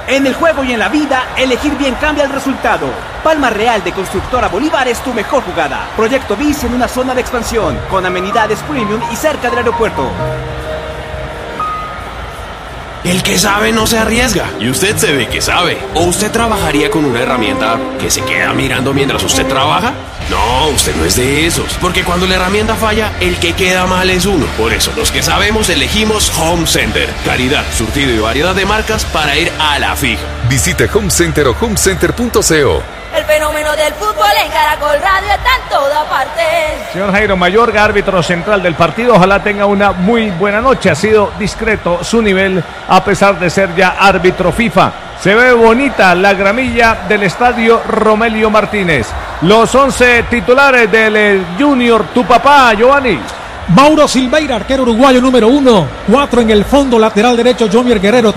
En el juego y en la vida, elegir bien cambia el resultado. Palma Real de Constructora Bolívar es tu mejor jugada. Proyecto BIS en una zona de expansión, con amenidades premium y cerca del aeropuerto. El que sabe no se arriesga, y usted se ve que sabe. ¿O usted trabajaría con una herramienta que se queda mirando mientras usted trabaja? No, usted no es de esos, porque cuando la herramienta falla, el que queda mal es uno. Por eso, los que sabemos elegimos Home Center. Calidad, surtido y variedad de marcas para ir a la fija. Visite Home Center o homecenter.co. El fenómeno del fútbol en Caracol Radio está en toda parte. Señor Jairo Mayorga, árbitro central del partido, ojalá tenga una muy buena noche. Ha sido discreto su nivel a pesar de ser ya árbitro FIFA. Se ve bonita la gramilla del estadio Romelio Martínez. Los 11 titulares del Junior, tu papá, Giovanni. Mauro Silveira, arquero uruguayo número 1. 4 en el fondo, lateral derecho, Jomier Guerrero,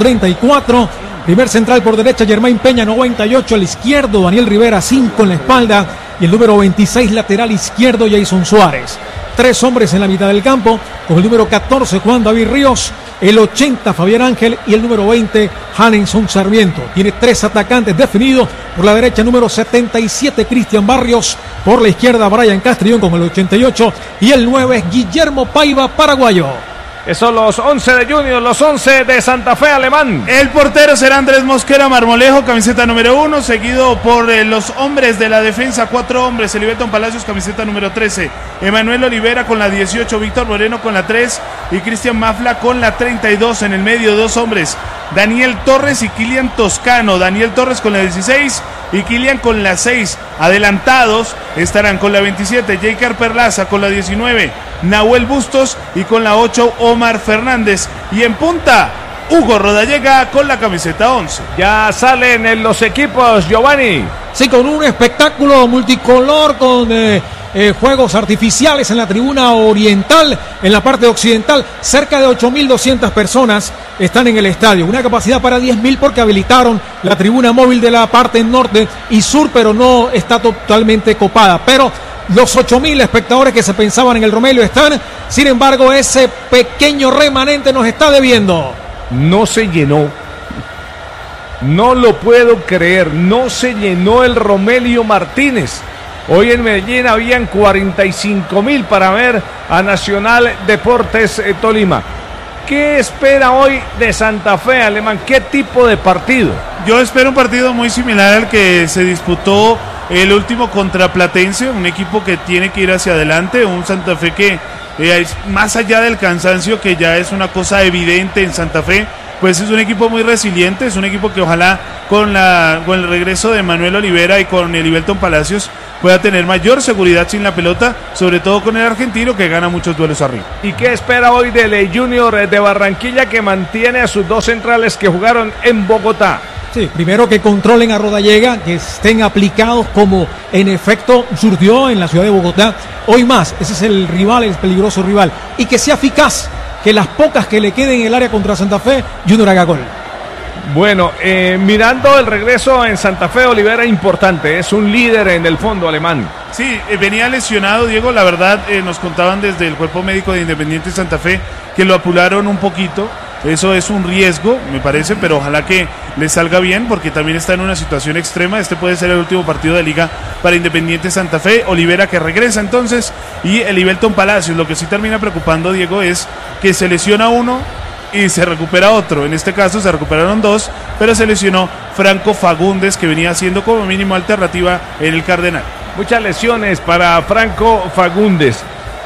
34. Primer central por derecha, Germain Peña, 98. Al izquierdo, Daniel Rivera, 5 en la espalda. Y el número 26, lateral izquierdo, Jason Suárez. 3 hombres en la mitad del campo, con el número 14, Juan David Ríos. El 80, Fabián Ángel. Y el número 20, Hanenson Sarmiento. Tiene 3 atacantes definidos. Por la derecha, número 77, Cristian Barrios. Por la izquierda, Brian Castrillón con el 88. Y el 9 es Guillermo Paiva, paraguayo. Esos son los 11 de Junior, los 11 de Santa Fe, Alemán. El portero será Andrés Mosquera Marmolejo, camiseta número 1, seguido por los hombres de la defensa, 4 hombres, Elivelton Palacios, camiseta número 13, Emanuel Olivera con la 18, Víctor Moreno con la 3 y Cristian Mafla con la 32. En el medio, 2 hombres, Daniel Torres y Kilian Toscano. Daniel Torres con la 16 y Kilian con la 6. Adelantados estarán con la 27, Jaker Perlaza con la 19, Nahuel Bustos y con la 8, Omar Fernández. Y en punta, Hugo Rodallega con la camiseta 11. Ya salen en los equipos, Giovanni. Sí, con un espectáculo multicolor, con juegos artificiales en la tribuna oriental, en la parte occidental. Cerca de 8.200 personas están en el estadio. Una capacidad para 10.000 porque habilitaron la tribuna móvil de la parte norte y sur, pero no está totalmente copada. Pero los 8.000 espectadores que se pensaban en el Romelio están. Sin embargo, ese pequeño remanente nos está debiendo. No se llenó. No lo puedo creer. No se llenó el Romelio Martínez. Hoy en Medellín habían 45.000 para ver a Nacional Deportes Tolima. ¿Qué espera hoy de Santa Fe, Alemán? ¿Qué tipo de partido? Yo espero un partido muy similar al que se disputó el último contra Platense, un equipo que tiene que ir hacia adelante, un Santa Fe que más allá del cansancio, que ya es una cosa evidente en Santa Fe, pues es un equipo muy resiliente, es un equipo que ojalá con el regreso de Manuel Olivera y con Elivelton Palacios pueda tener mayor seguridad sin la pelota, sobre todo con el argentino que gana muchos duelos arriba. ¿Y qué espera hoy del Junior de Barranquilla, que mantiene a sus 2 centrales que jugaron en Bogotá? Sí, primero que controlen a Rodallega, que estén aplicados como en efecto surgió en la ciudad de Bogotá. Hoy más, ese es el rival, el peligroso rival. Y que sea eficaz, que las pocas que le queden en el área contra Santa Fe, Junior haga gol. Bueno, mirando el regreso en Santa Fe, Olivera importante, es un líder en el fondo, Alemán. Sí, venía lesionado, Diego, la verdad nos contaban desde el cuerpo médico de Independiente Santa Fe que lo apuraron un poquito. Eso es un riesgo, me parece, pero ojalá que le salga bien, porque también está en una situación extrema. Este puede ser el último partido de liga para Independiente Santa Fe. Olivera que regresa entonces, y Elivelton Palacios. Lo que sí termina preocupando, Diego, es que se lesiona uno y se recupera otro. En este caso se recuperaron 2, pero se lesionó Franco Fagundes, que venía siendo como mínimo alternativa en el Cardenal. Muchas lesiones para Franco Fagundes.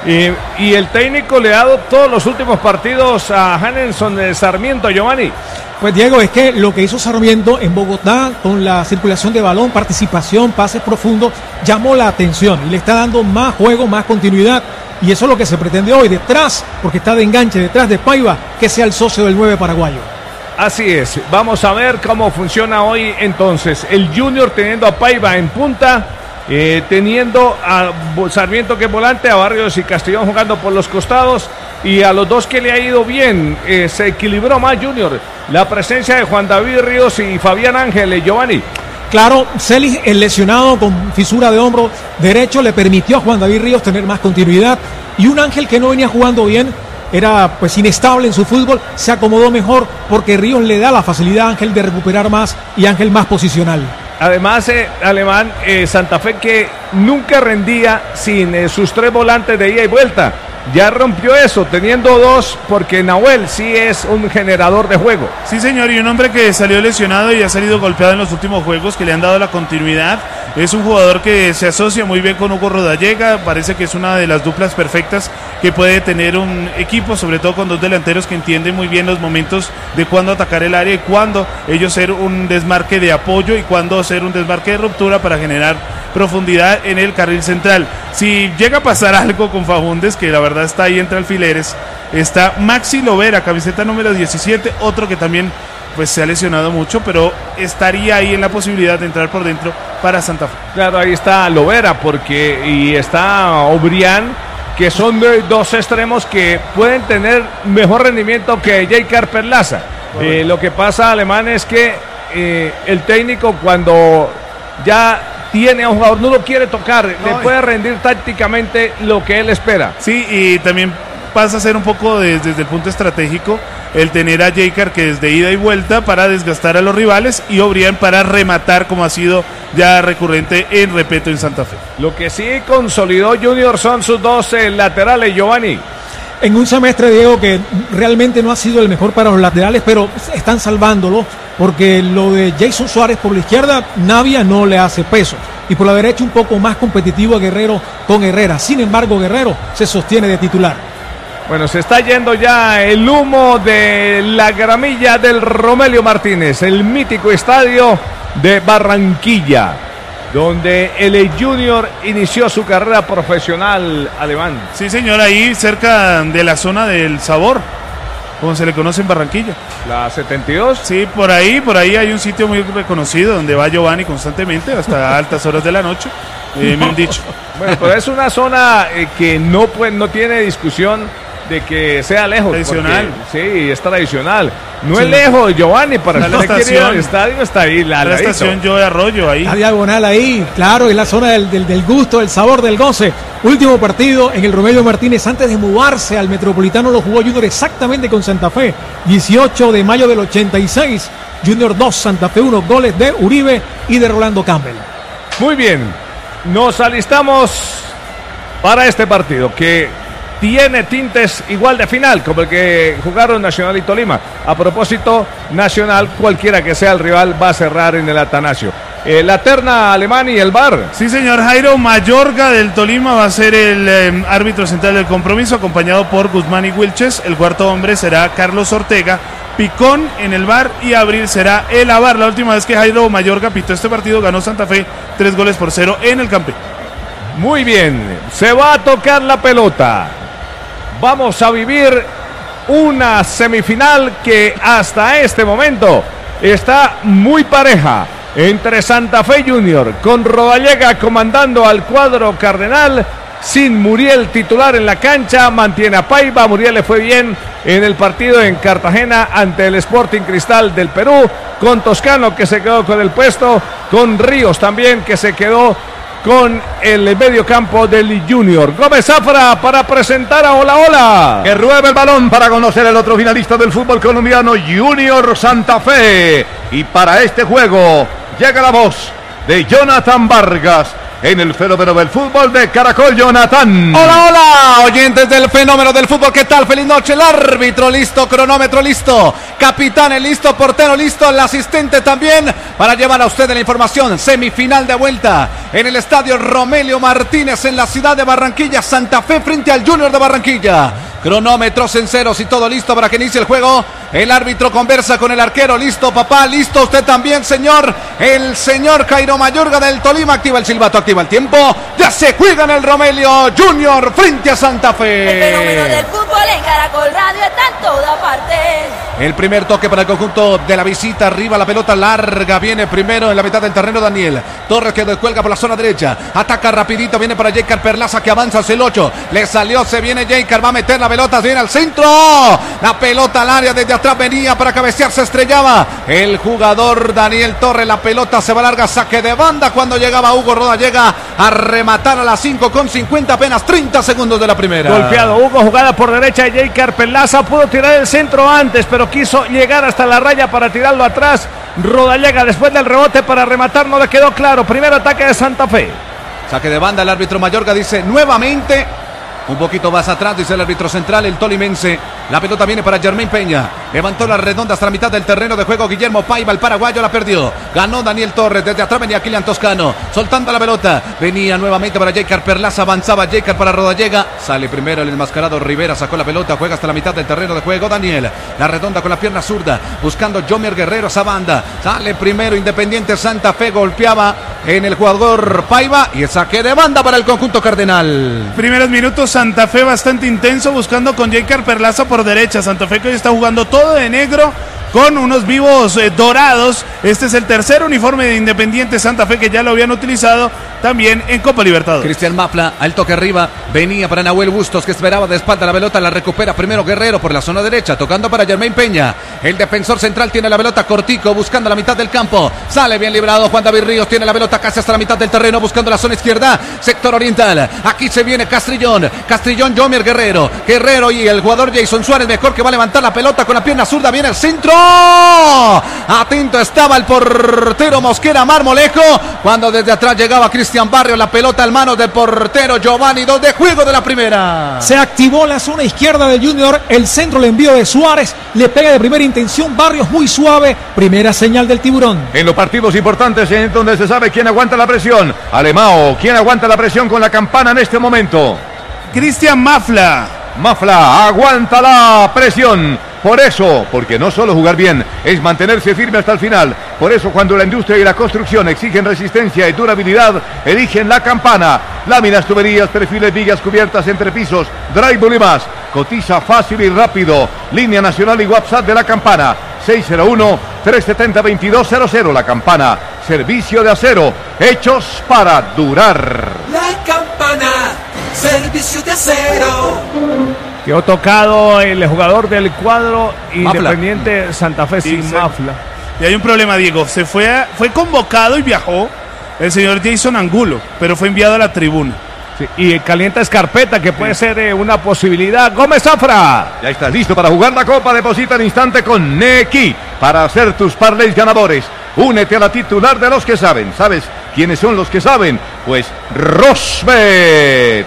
Y el técnico le ha dado todos los últimos partidos a Hanenson Sarmiento, Giovanni. Pues Diego, es que lo que hizo Sarmiento en Bogotá con la circulación de balón, participación, pases profundos, llamó la atención y le está dando más juego, más continuidad. Y eso es lo que se pretende hoy, detrás, porque está de enganche, detrás de Paiva, que sea el socio del 9 paraguayo. Así es, vamos a ver cómo funciona hoy entonces. El Junior teniendo a Paiva en punta, teniendo a Sarmiento que es volante, a Barrios y Castellón jugando por los costados, y a los 2 que le ha ido bien, se equilibró más Junior. La presencia de Juan David Ríos y Fabián Ángel, Giovanni. Claro, Celis, el lesionado con fisura de hombro derecho, le permitió a Juan David Ríos tener más continuidad, y un Ángel que no venía jugando bien, era pues inestable en su fútbol, se acomodó mejor porque Ríos le da la facilidad a Ángel de recuperar más y Ángel más posicional. Además, Alemán, Santa Fe que nunca rendía sin sus 3 volantes de ida y vuelta. Ya rompió eso, teniendo 2, porque Nahuel sí es un generador de juego. Sí, señor, y un hombre que salió lesionado y ha salido golpeado en los últimos juegos, que le han dado la continuidad. Es un jugador que se asocia muy bien con Hugo Rodallega, parece que es una de las duplas perfectas que puede tener un equipo, sobre todo con 2 delanteros que entienden muy bien los momentos de cuándo atacar el área y cuándo ellos ser un desmarque de apoyo y cuándo ser un desmarque de ruptura para generar profundidad en el carril central. Si llega a pasar algo con Faúndez, que la verdad está ahí entre alfileres, está Maxi Lovera, camiseta número 17, otro que también pues se ha lesionado mucho, pero estaría ahí en la posibilidad de entrar por dentro para Santa Fe. Claro, ahí está Lovera y está Obrián, que son 2 extremos que pueden tener mejor rendimiento que Jeicar Perlaza. Lo que pasa, Alemán, es que el técnico cuando ya tiene a un jugador, no lo quiere tocar, le puede rendir tácticamente lo que él espera. Sí, y también pasa a ser un poco desde el punto estratégico el tener a Jeicar que es de ida y vuelta para desgastar a los rivales y Obrián para rematar, como ha sido ya recurrente en Repeto en Santa Fe. Lo que sí consolidó Junior son sus 2 laterales, Giovanni. En un semestre, Diego, que realmente no ha sido el mejor para los laterales, pero están salvándolo, porque lo de Jason Suárez por la izquierda, Navia no le hace peso. Y por la derecha un poco más competitivo a Guerrero con Herrera. Sin embargo, Guerrero se sostiene de titular. Bueno, se está yendo ya el humo de la gramilla del Romelio Martínez, el mítico estadio de Barranquilla, donde el Junior inició su carrera profesional, Alemán. Sí, señor, ahí cerca de la zona del Sabor, como se le conoce en Barranquilla. ¿La 72? Sí, por ahí hay un sitio muy reconocido donde va Giovanni constantemente hasta altas horas de la noche, me han dicho. Bueno, pero es una zona que no tiene discusión de que sea lejos. Tradicional. Porque, sí, es tradicional. No es lejos, Giovanni, para la estación. El estadio está ahí. La estación Joe Arroyo, ahí. La diagonal ahí, claro, es la zona del gusto, del sabor, del goce. Último partido en el Romelio Martínez antes de mudarse al Metropolitano, lo jugó Junior exactamente con Santa Fe. 18 de mayo del 86. Junior 2, Santa Fe 1, goles de Uribe y de Rolando Campbell. Muy bien, nos alistamos para este partido que tiene tintes igual de final como el que jugaron Nacional y Tolima. A propósito, Nacional, cualquiera que sea el rival, va a cerrar en el Atanasio. La terna, Alemán, y el VAR. Sí, señor, Jairo Mayorga del Tolima va a ser el árbitro central del compromiso, acompañado por Guzmán y Wilches. El cuarto hombre será Carlos Ortega. Picón en el VAR y Abril será el AVAR. La última vez que Jairo Mayorga pitó este partido ganó Santa Fe 3-0 en el Campín. Muy bien, se va a tocar la pelota. Vamos a vivir una semifinal que hasta este momento está muy pareja entre Santa Fe Junior, con Rodallega comandando al cuadro cardenal, sin Muriel titular en la cancha, mantiene a Paiva. Muriel le fue bien en el partido en Cartagena ante el Sporting Cristal del Perú, con Toscano que se quedó con el puesto, con Ríos también que se quedó con el mediocampo del Junior. Gómez Zafra para presentar a Hola Hola. Que ruebe el balón para conocer el otro finalista del fútbol colombiano, Junior Santa Fe. Y para este juego llega la voz de Jonathan Vargas en el fenómeno del fútbol de Caracol. Jonathan. Hola, hola, oyentes del fenómeno del fútbol, ¿qué tal? Feliz noche. El árbitro listo, cronómetro listo, capitán listo, portero listo, el asistente también, para llevar a usted la información. Semifinal de vuelta en el estadio Romelio Martínez en la ciudad de Barranquilla. Santa Fe frente al Junior de Barranquilla. Cronómetros en ceros y todo listo para que inicie el juego. El árbitro conversa con el arquero. Listo, papá, listo usted también, señor. El señor Jairo Mayorga del Tolima activa el silbato, activa el tiempo. Ya se juega en el Romelio Junior frente a Santa Fe. El fenómeno del fútbol en Caracol Radio está en toda parte. El primer toque para el conjunto de la visita. Arriba la pelota larga. Viene primero en la mitad del terreno Daniel Torres, que descuelga por la zona derecha. Ataca rapidito. Viene para Jeicar Perlaza, que avanza hacia el 8. Le salió, se viene Jeicar. Va a meter la pelota, viene al centro. La pelota al área, desde atrás venía para cabecear, se estrellaba el jugador Daniel Torres. La pelota se va larga, saque de banda cuando llegaba Hugo Rodallega a rematar a las 5:50, apenas 30 segundos de la primera. Golpeado Hugo, jugada por derecha de Jeicar Perlaza, pudo tirar el centro antes, pero quiso llegar hasta la raya para tirarlo atrás. Rodallega después del rebote para rematar, no le quedó claro. Primer ataque de Santa Fe. Saque de banda, el árbitro Mayorga dice nuevamente, un poquito más atrás, dice el árbitro central, el tolimense. La pelota viene para Jermaine Peña. Levantó la redonda hasta la mitad del terreno de juego. Guillermo Paiva, el paraguayo, la perdió. Ganó Daniel Torres. Desde atrás venía Kylian Toscano, soltando la pelota. Venía nuevamente para Jeicar Perlaza. Avanzaba Jeicar para Rodallega. Sale primero el enmascarado Rivera. Sacó la pelota. Juega hasta la mitad del terreno de juego. Daniel. La redonda con la pierna zurda. Buscando Jomier Guerrero esa banda. Sale primero Independiente Santa Fe. Golpeaba en el jugador Paiva. Y el saque de banda para el conjunto cardenal. Primeros minutos Santa Fe bastante intenso. Buscando con Jeicar Perlaza por derecha. Santa Fe que hoy está jugando todo de negro con unos vivos dorados. Este es el tercer uniforme de Independiente Santa Fe que ya lo habían utilizado también en Copa Libertadores. Cristian Mafla, al toque arriba, venía para Nahuel Bustos que esperaba de espalda la pelota, la recupera primero Guerrero por la zona derecha, tocando para Jermaine Peña. El defensor central tiene la pelota, Cortico buscando la mitad del campo, sale bien librado Juan David Ríos, tiene la pelota casi hasta la mitad del terreno, buscando la zona izquierda, sector oriental. Aquí se viene Castrillón, Jomier Guerrero y el jugador Jason Suárez, mejor que va a levantar la pelota con la pierna zurda, viene el centro. Atento estaba el portero Mosquera Marmolejo cuando desde atrás llegaba Cristian Barrio, la pelota en manos del portero Giovanni. 2 de juego de la primera. Se activó la zona izquierda del Junior, el centro, el envío de Suárez, le pega de primera intención Barrios muy suave, primera señal del Tiburón. En los partidos importantes en donde se sabe quién aguanta la presión, Alemão, quién aguanta la presión con la campana en este momento. Cristian Mafla aguanta la presión. Por eso, porque no solo jugar bien, es mantenerse firme hasta el final. Por eso, cuando la industria y la construcción exigen resistencia y durabilidad, eligen la campana. Láminas, tuberías, perfiles, vigas, cubiertas, entrepisos, drywall y más. Cotiza fácil y rápido. Línea nacional y WhatsApp de la campana. 601-370-2200. La campana. Servicio de acero. Hechos para durar. La campana. Servicio de acero. Quedó tocado el jugador del cuadro Independiente Santa Fe, sin Mafla. Y hay un problema, Diego. Fue convocado y viajó el señor Jason Angulo, pero fue enviado a la tribuna. Sí, y calienta Escarpeta, que puede ser una posibilidad. Gómez Zafra. Ya estás listo para jugar la Copa. Deposita al instante con Nequi para hacer tus parlays ganadores. Únete a la titular de los que saben. ¿Sabes quiénes son los que saben? Pues Rosbet.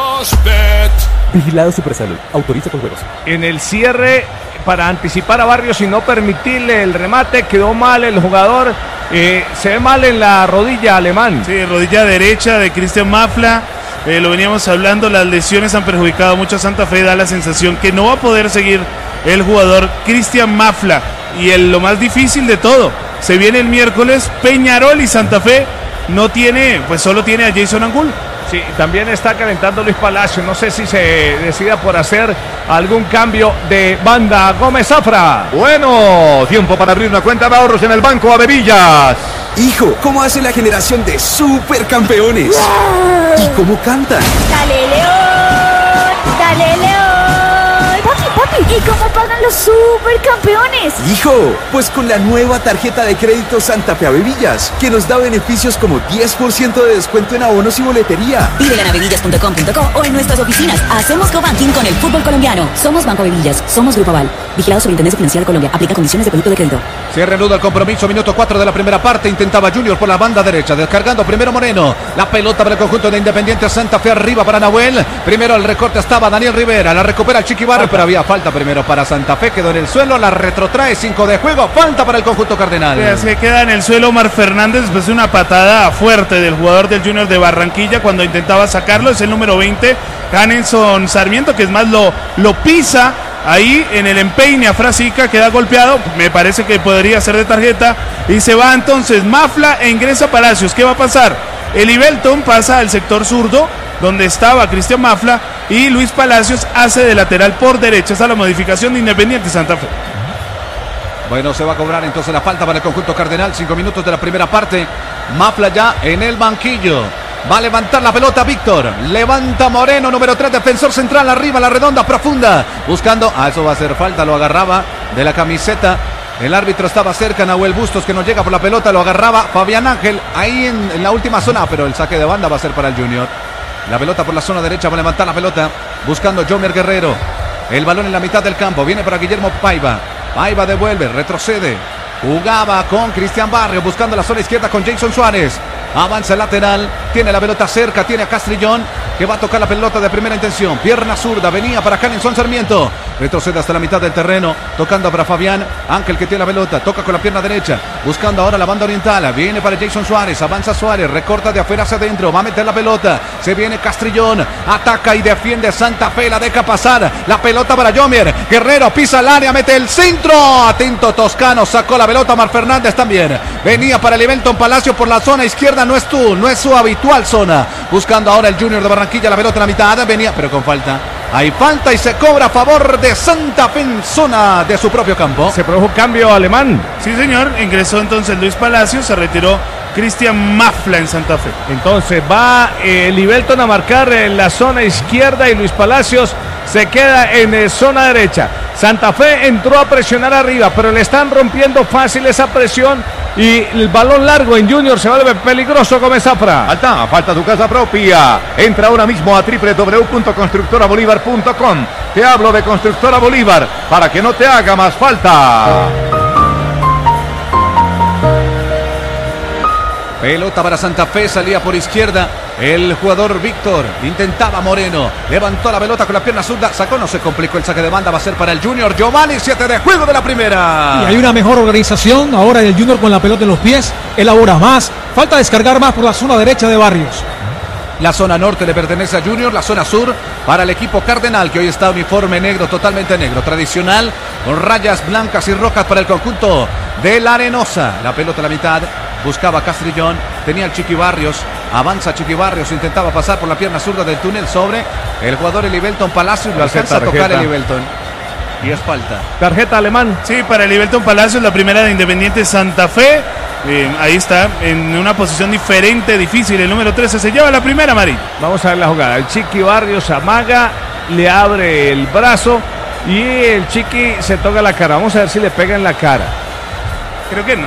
Vigilado Supersalud. Autoriza con juegos. En el cierre, para anticipar a Barrios y no permitirle el remate, quedó mal el jugador. Se ve mal en la rodilla Alemán. Sí, rodilla derecha de Cristian Mafla. Lo veníamos hablando, las lesiones han perjudicado mucho a Santa Fe. Da la sensación que no va a poder seguir el jugador Cristian Mafla. Y lo más difícil de todo, se viene el miércoles Peñarol y Santa Fe no tiene, pues solo tiene a Jason Angulo. Sí, también está calentando Luis Palacio. No sé si se decida por hacer algún cambio de banda. Gómez Zafra. Bueno, tiempo para abrir una cuenta de ahorros en el Banco Avevillas. Hijo, ¿cómo hace la generación de supercampeones? ¡Wow! ¿Y cómo cantan? ¡Dale, León! ¡Dale, León! Papi, ¿y cómo pagan los supercampeones? Hijo, pues con la nueva tarjeta de crédito Santa Fe Avevillas, que nos da beneficios como 10% de descuento en abonos y boletería. Pídela en avevillas.com.co o en nuestras oficinas. Hacemos cobanking con el fútbol colombiano. Somos Banco Avevillas, somos Grupo Aval. Vigilado Superintendencia Financiera de Colombia. Aplica condiciones de producto de crédito. Se reanuda el compromiso, minuto 4 de la primera parte. Intentaba Junior por la banda derecha, descargando primero Moreno. La pelota para el conjunto de Independiente Santa Fe, arriba para Nahuel. Primero el recorte estaba Daniel Rivera, la recupera el Chiqui Barrio, pero había falta primero para Santa Fe, quedó en el suelo, la retrotrae, 5 de juego, falta para el conjunto cardenal. Se queda en el suelo Omar Fernández después de una patada fuerte del jugador del Junior de Barranquilla cuando intentaba sacarlo. Es el número 20, Hanelson Sarmiento, que es más lo pisa ahí en el empeine a Frasica, queda golpeado, me parece que podría ser de tarjeta, y se va entonces Mafla e ingresa Palacios. ¿Qué va a pasar? El Ibelton pasa al sector zurdo, donde estaba Cristian Mafla, y Luis Palacios hace de lateral por derecha. Esa es la modificación de Independiente Santa Fe. Bueno, se va a cobrar entonces la falta para el conjunto cardenal. 5 minutos de la primera parte. Mafla ya en el banquillo. Va a levantar la pelota Víctor. Levanta Moreno, número 3, defensor central. Arriba, la redonda, profunda. Buscando. Eso va a ser falta. Lo agarraba de la camiseta. El árbitro estaba cerca. Nahuel Bustos, que nos llega por la pelota. Lo agarraba Fabián Ángel. Ahí en la última zona. Pero el saque de banda va a ser para el Junior. La pelota por la zona derecha. Va a levantar la pelota. Buscando Jomer Guerrero. El balón en la mitad del campo. Viene para Guillermo Paiva. Paiva devuelve. Retrocede. Jugaba con Cristian Barrio. Buscando la zona izquierda con Jason Suárez. Avanza el lateral, tiene la pelota cerca, tiene a Castrillón, que va a tocar la pelota de primera intención. Pierna zurda, venía para Hanenson Sarmiento. Retrocede hasta la mitad del terreno, tocando para Fabián Ángel, que tiene la pelota, toca con la pierna derecha, buscando ahora la banda oriental. Viene para Jason Suárez, avanza Suárez, recorta de afuera hacia adentro, va a meter la pelota. Se viene Castrillón, ataca y defiende Santa Fe, la deja pasar. La pelota para Jomer Guerrero, pisa el área, mete el centro. Atento Toscano, sacó la pelota. Mar Fernández también. Venía para Livelton Palacio por la zona izquierda. No es su habitual zona. Buscando ahora el Junior de Barranquilla, la pelota en la mitad. Venía, pero con falta. Hay falta y se cobra a favor de Santa Fe en zona de su propio campo. Se produjo cambio alemán. Sí, señor. Ingresó entonces Luis Palacios. Se retiró Cristian Mafla en Santa Fe. Entonces va Livelton a marcar en la zona izquierda y Luis Palacios se queda en zona derecha. Santa Fe entró a presionar arriba, pero le están rompiendo fácil esa presión y el balón largo en Junior se vuelve peligroso. Gómez Zafra. Falta tu casa propia. Entra ahora mismo a www.constructorabolívar.com. Te hablo de Constructora Bolívar para que no te haga más falta. Pelota para Santa Fe, salía por izquierda el jugador Víctor, intentaba Moreno, levantó la pelota con la pierna zurda, sacó, no se complicó el saque de banda, va a ser para el Junior. Giovanni, 7 de juego de la primera. Y hay una mejor organización ahora el Junior con la pelota en los pies, elabora más, falta descargar más por la zona derecha de Barrios. La zona norte le pertenece a Junior, la zona sur para el equipo Cardenal, que hoy está uniforme negro, totalmente negro, tradicional, con rayas blancas y rojas para el conjunto de la Arenosa. La pelota a la mitad, buscaba Castrillón, tenía el Chiqui Barrios, avanza Chiqui Barrios, intentaba pasar por la pierna zurda del túnel sobre el jugador Livelton Palacios, lo alcanza a tocar el Livelton. Y es falta. Tarjeta alemán. Sí, para el Livelton Palacios, la primera de Independiente Santa Fe. Ahí está, en una posición diferente, difícil. El número 13 se lleva la primera, Mari. Vamos a ver la jugada. El Chiqui Barrios amaga, le abre el brazo y el Chiqui se toca la cara. Vamos a ver si le pega en la cara. Creo que no.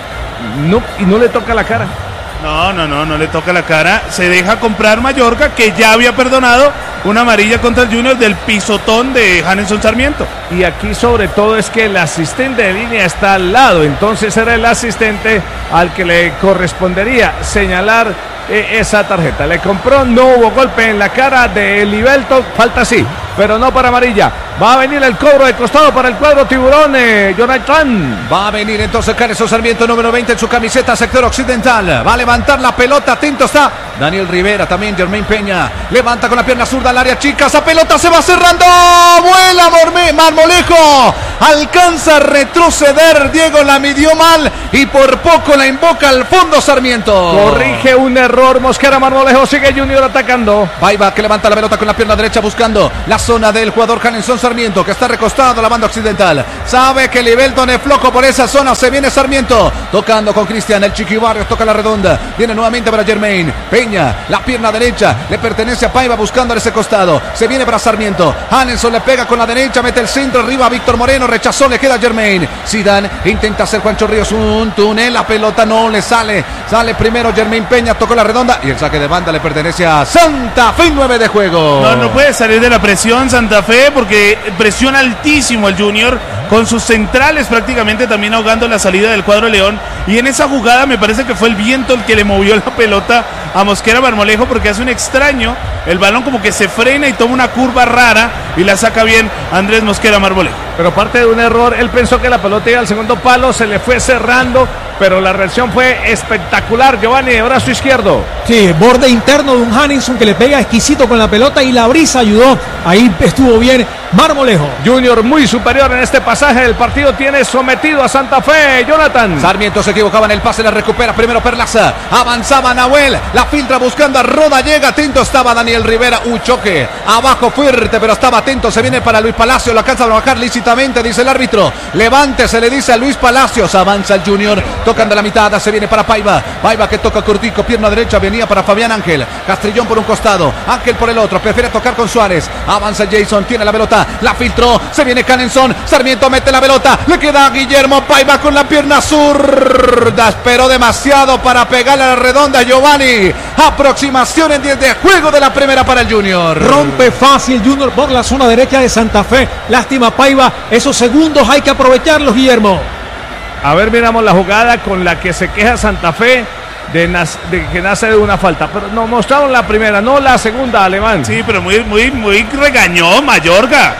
Y no le toca la cara. No le toca la cara. Se deja comprar Mallorca, que ya había perdonado una amarilla contra el Junior del pisotón de Hanenson Sarmiento. Y aquí sobre todo es que el asistente de línea está al lado, entonces era el asistente al que le correspondería señalar esa tarjeta. Le compró, no hubo golpe en la cara de Livelton, falta sí, pero no para amarilla. Va a venir el cobro de costado para el cuadro tiburón, Jonathan. Va a venir entonces Hanenson Sarmiento, número 20 en su camiseta, sector occidental. Va a levantar la pelota, atento está Daniel Rivera, también Germain Peña. Levanta con la pierna zurda al área chica, esa pelota se va cerrando. Vuela Marmolejo, alcanza a retroceder, Diego la midió mal y por poco la invoca al fondo Sarmiento. Corrige un error Mosquera Marmolejo, sigue Junior atacando. Paiva que levanta la pelota con la pierna derecha buscando la zona del jugador Hanenson Sarmiento, que está recostado a la banda occidental. Sabe que Livelton es flojo por esa zona, se viene Sarmiento, tocando con Cristian, el Chiqui Barrios toca la redonda, viene nuevamente para Germain Peña, la pierna derecha le pertenece a Paiva buscando ese costado, se viene para Sarmiento, Hanenson le pega con la derecha, mete el centro arriba a Víctor Moreno, rechazó, le queda Germain. Zidane intenta hacer Juancho Ríos un túnel, la pelota no le sale primero Germain Peña, tocó la redonda y el saque de banda le pertenece a Santa Fe, 9 de juego. No puede salir de la presión Santa Fe porque presiona altísimo el Junior con sus centrales prácticamente también ahogando la salida del cuadro León, y en esa jugada me parece que fue el viento el que le movió la pelota a Mosquera Marmolejo porque hace un extraño, el balón como que se frena y toma una curva rara y la saca bien Andrés Mosquera Marmolejo. Pero parte de un error, él pensó que la pelota iba al segundo palo, se le fue cerrando, pero la reacción fue espectacular. Giovanni, de brazo izquierdo. Sí, borde interno de un Hanenson que le pega exquisito con la pelota y la brisa ayudó. Ahí estuvo bien Marmolejo. Junior muy superior en este pasaje del partido, tiene sometido a Santa Fe, Jonathan. Sarmiento se equivocaba en el pase, la recupera primero Perlaza, avanzaba Nahuel, la filtra buscando a Roda, llega, atento estaba Daniel Rivera, un choque, abajo fuerte, pero estaba atento, se viene para Luis Palacio, lo alcanza a bajar lícitamente, dice el árbitro, levante, se le dice a Luis Palacios, avanza el Junior, tocan de la mitad, se viene para Paiva que toca cortico, pierna derecha, venía para Fabián Ángel, Castrillón por un costado, Ángel por el otro, prefiere tocar con Suárez, avanza Jason, tiene la pelota, la filtró, se viene Canenzón, Sarmiento mete la pelota, le queda a Guillermo Paiva con la pierna zurda, esperó demasiado para pegarle a la redonda Giovanni, aproximación en 10 de juego de la primera para el Junior. Rompe fácil Junior por la zona derecha de Santa Fe, lástima Paiva, esos segundos hay que aprovecharlos, Guillermo. A ver, miramos la jugada con la que se queja Santa Fe de que nace de una falta, pero nos mostraron la primera, no la segunda, Alemán. Sí, pero muy regañó Mayorga.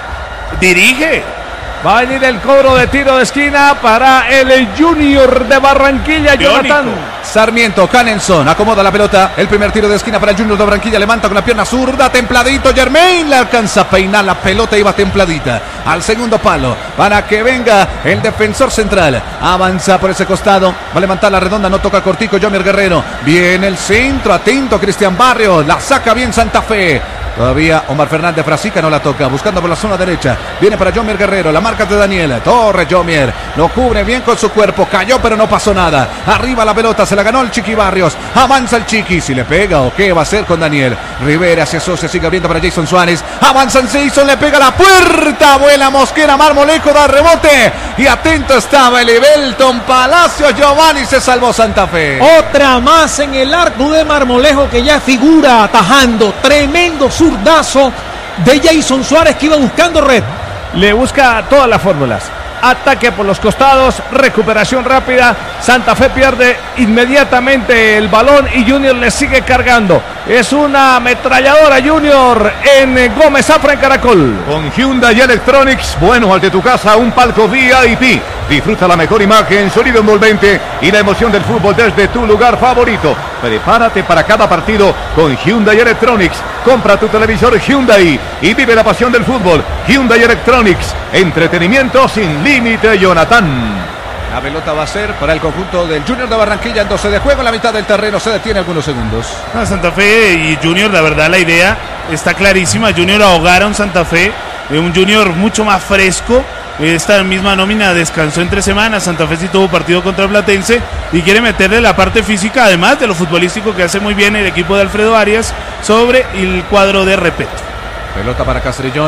Dirige. Va a venir el cobro de tiro de esquina para el Junior de Barranquilla, Jonathan. Sarmiento, Canenzón, acomoda la pelota, el primer tiro de esquina para el Junior de Barranquilla, levanta con la pierna zurda, templadito Germain, le alcanza a peinar la pelota, iba templadita, al segundo palo, para que venga el defensor central, avanza por ese costado, va a levantar la redonda, no toca cortico, Jomer Guerrero, viene el centro, atento Cristian Barrios, la saca bien Santa Fe. Todavía Omar Fernández Frasica no la toca, buscando por la zona derecha, viene para Jomer Guerrero, la marca de Daniel, Torre Jomer, lo cubre bien con su cuerpo, cayó pero no pasó nada, arriba la pelota, se la ganó el Chiqui Barrios, avanza el Chiqui, si le pega o qué va a hacer con Daniel, Rivera se asocia, sigue abriendo para Jason Suárez, avanza en Jason, le pega la puerta, vuela Mosquera, Marmolejo da rebote, y atento estaba el Ibelton Palacio, Giovanni se salvó Santa Fe. Otra más en el arco de Marmolejo que ya figura atajando, tremendo zurdazo de Jason Suárez que iba buscando red. Le busca todas las fórmulas. Ataque por los costados, recuperación rápida. Santa Fe pierde inmediatamente el balón y Junior le sigue cargando. Es una ametralladora Junior en Gómez Zafra en Caracol. Con Hyundai Electronics, bueno, al de tu casa, un palco VIP. Disfruta la mejor imagen, sonido envolvente y la emoción del fútbol desde tu lugar favorito. Prepárate para cada partido con Hyundai Electronics. Compra tu televisor Hyundai y vive la pasión del fútbol. Hyundai Electronics, entretenimiento sin límite, Jonathan. La pelota va a ser para el conjunto del Junior de Barranquilla en 12 de juego, en la mitad del terreno, se detiene algunos segundos. Santa Fe y Junior, la verdad la idea está clarísima, Junior ahogar a un Santa Fe, un Junior mucho más fresco. Esta misma nómina descansó entre semanas, Santa Fe sí tuvo partido contra Platense y quiere meterle la parte física, además de lo futbolístico que hace muy bien el equipo de Alfredo Arias sobre el cuadro de Repeto. Pelota para Castrillón,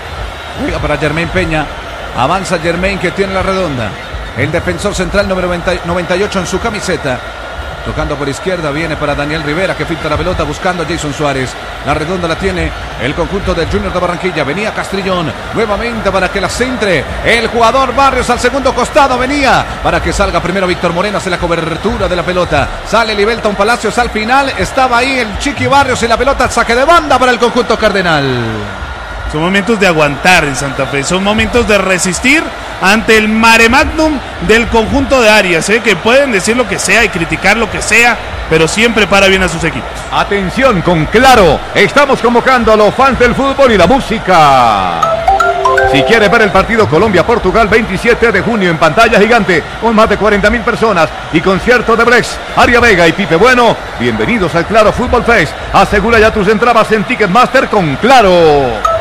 juega para Germain Peña, avanza Germain que tiene la redonda, el defensor central número 98 en su camiseta. Tocando por izquierda, viene para Daniel Rivera que filtra la pelota buscando a Jason Suárez. La redonda la tiene el conjunto del Junior de Barranquilla. Venía Castrillón nuevamente para que la centre el jugador Barrios al segundo costado. Venía para que salga primero Víctor Moreno, hace la cobertura de la pelota. Sale Libelton Palacios al final. Estaba ahí el Chiqui Barrios y la pelota saque de banda para el conjunto cardenal. Son momentos de aguantar en Santa Fe, son momentos de resistir ante el mare magnum del conjunto de Arias, que pueden decir lo que sea y criticar lo que sea, pero siempre para bien a sus equipos. Atención con Claro, estamos convocando a los fans del fútbol y la música. Si quiere ver el partido Colombia-Portugal 27 de junio en pantalla gigante con más de 40.000 personas y concierto de Brex, Aria Vega y Pipe Bueno, bienvenidos al Claro Fútbol Fest. Asegura ya tus entradas en Ticketmaster con Claro.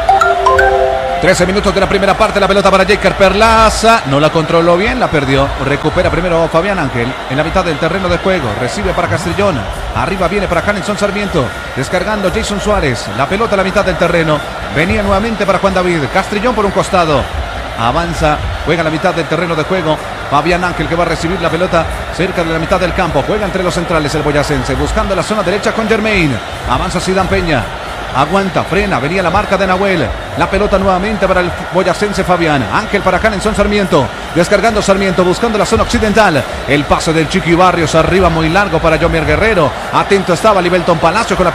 13 minutos de la primera parte, la pelota para Jaker Perlaza, no la controló bien, la perdió, recupera primero Fabián Ángel en la mitad del terreno de juego, recibe para Castrillón, arriba viene para Canenzón Sarmiento, descargando Jason Suárez, la pelota a la mitad del terreno, venía nuevamente para Juan David, Castrillón por un costado, avanza, juega a la mitad del terreno de juego, Fabián Ángel que va a recibir la pelota cerca de la mitad del campo, juega entre los centrales el boyacense, buscando la zona derecha con Germain, avanza Sidán Peña, aguanta, frena, venía la marca de Nahuel, la pelota nuevamente para el boyacense Fabián Ángel para Canenzón Sarmiento, descargando Sarmiento, buscando la zona occidental, el pase del Chiqui Barrios arriba muy largo para Jomer Guerrero, atento estaba Libelton Palacio con la